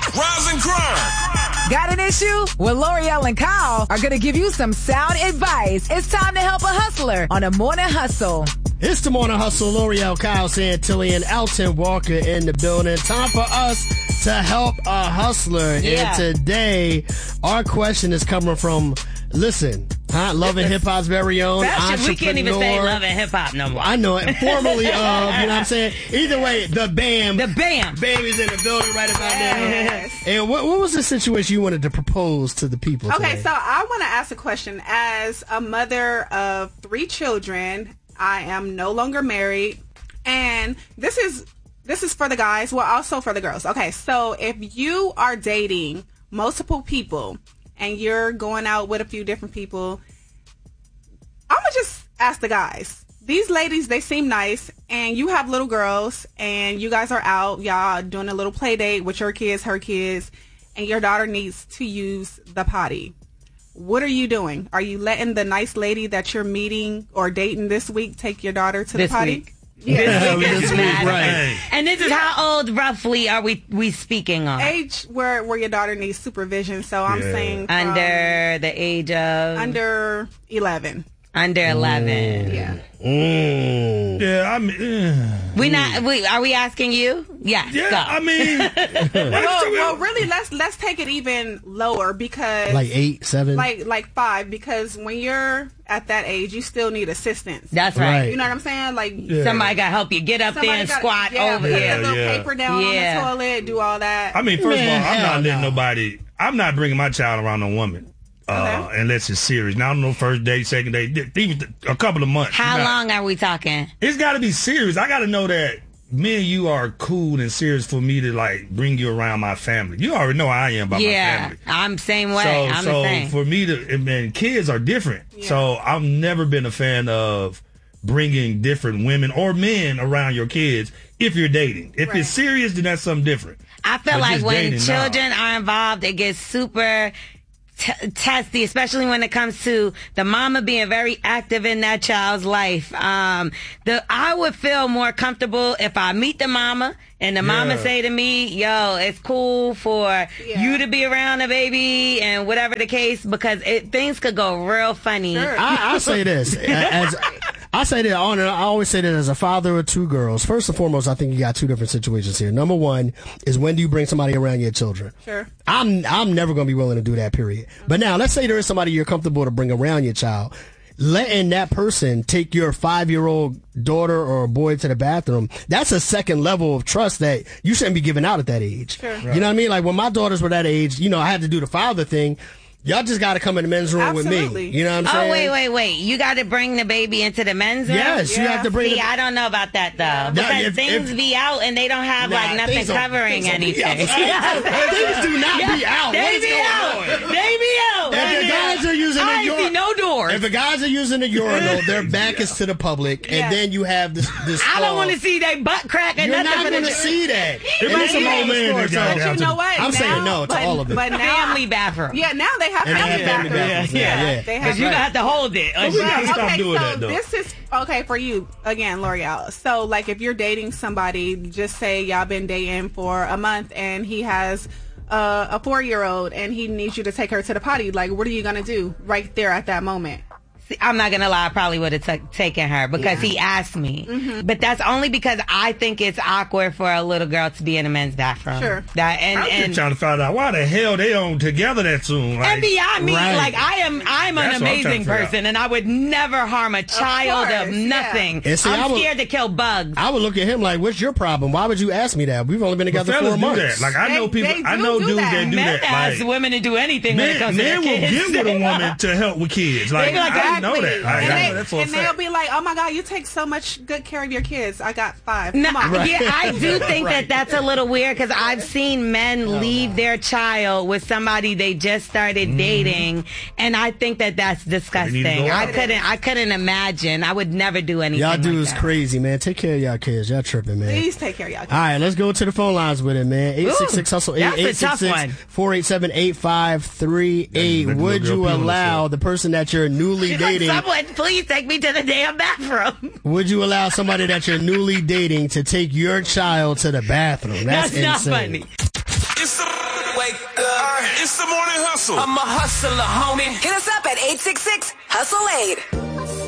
Rise and grind. Got an issue? Well, L'Oreal and Kyle are going to give you some sound advice. It's time to help a hustler on a morning hustle. It's the Morning Hustle. L'Oreal, Kyle Santillan, Alton Walker in the building. Time for us to help a hustler. Yeah. And today, our question is coming from, Love and Hip Hop's very own entrepreneur. We can't even say Love and Hip Hop no more. I know it. Formerly of, you know what I'm saying? Either way, the BAM. The BAM. BAM is in the building right about now. Yes. And what was the situation you wanted to propose to the people Okay, today? so I want to ask a question. As a mother of 3 children, I am no longer married, and this is for the guys, well, also for the girls. Okay, so if you are dating multiple people and you're going out with a few different people, I'm gonna just ask the guys. These ladies, they seem nice, and you have little girls, and you guys are out, y'all doing a little play date with your kids, her kids, and your daughter needs to use the potty. What are you doing? Are you letting the nice lady that you're meeting or dating this week take your daughter to the potty? Week. Yeah. This week, right. And this is how old roughly are we speaking on? Age where your daughter needs supervision. So I'm saying from Under the age of? under 11. Under 11. Yeah. Yeah, I mean, Are we asking you? Yes. yeah, go. I mean, Well, really, let's take it even lower because Like 8, 7? like 5, because when you're at that age, you still need assistance. That's right. You know what I'm saying? Like Somebody got to help you get up there and squat over put here. the little Yeah. paper down on the toilet, do all that. I mean, first of all, I'm hell not letting no. nobody. I'm not bringing my child around no woman. Unless it's serious. Now, I don't know, first date, second date, even a couple of months. How long are we talking? It's got to be serious. I got to know that me and you are cool and serious for me to, like, bring you around my family. You already know how I am about my family. I'm same way. I'm the same. For me to, and kids are different. So I've never been a fan of bringing different women or men around your kids if you're dating. If it's serious, then that's something different. I feel But like just when dating, children are involved, it gets super testy, especially when it comes to the mama being very active in that child's life. I would feel more comfortable if I meet the mama and the mama say to me, yo, it's cool for you to be around the baby and whatever the case, because things could go real funny. Sure. I say this. I say that I always say that as a father of 2 girls. First and foremost, I think you got 2 different situations here. Number one is, when do you bring somebody around your children? Sure. I'm never going to be willing to do that, period. But now, let's say there is somebody you're comfortable to bring around your child. Letting that person take your 5-year-old daughter or boy to the bathroom, that's a second level of trust that you shouldn't be giving out at that age. Sure. You know what I mean? Like, when my daughters were that age, I had to do the father thing. Y'all just got to come in the men's room with Absolutely. me. You know what I'm saying? Oh, wait. You got to bring the baby into the men's room? Yes, you have to bring See, I don't know about that, though. Now, Because things be out and they don't have, nothing things don't- covering things don't be anything. out. Things do not be out. They What is be going out. on? They be out. If the guys are using I the ain't see no doors. If the guys are using the urinal, their back is to the public, and then you have this. I don't want to see their butt crack and You're nothing not for going the to see that. If it's some old man that got But down you to know the- what? I'm saying no to all of it. But now, family bathroom. yeah, now they have And they family have family bathrooms. bathrooms. Yeah. They have. Because you have to hold it. we gotta stop Okay, doing so that, though. this is okay for you again, L'Oreal. So, like, if you're dating somebody, just say y'all been dating for a month, and he has a 4-year-old, and he needs you to take her to the potty. Like, what are you gonna do right there at that moment? I'm not going to lie, I probably would have taken her because he asked me. Mm-hmm. But that's only because I think it's awkward for a little girl to be in a men's bathroom. Sure. I'm just trying to find out why the hell they don't together that soon. Like, And beyond me, Right. like I'm That's an what I'm trying amazing to figure out. person, and I would never harm a child of course, nothing. And see, I I'm would- scared to kill bugs. I would look at him like, "What's your problem? Why would you ask me that? We've only been but together fellas 4 do months." that. Like, I know They people, I do know do dudes that. that do Men that. ask Like, women to do anything when it comes to men their will kids. get with a woman to help with kids. Like, They be like, I didn't know Exactly. that. Like, I know that's for a and they'll fact. be like, "Oh my God, you take so much good care of your kids. I got 5. No, Come on." yeah, I do think Right. that's a little weird because I've seen men leave their child with somebody they just started dating, and I think that's disgusting. They need to go I out. couldn't imagine. I would never do anything. Y'all like dudes that. crazy, man. Take care of y'all kids. Y'all tripping, man. Please take care of y'all kids. All right, let's go to the phone lines with it, man. 866-HUSTLE, that's a tough one. 487-8538. Let the Would little you girl pee on allow herself. the person that you're newly She's like, dating? someone, please take me to the damn bathroom. Would you allow somebody that you're newly dating to take your child to the bathroom? That's not insane. funny. It's the Wake up. It's the morning hustle. I'm a hustler, homie. Hit us up at 866-HUSTLE-8.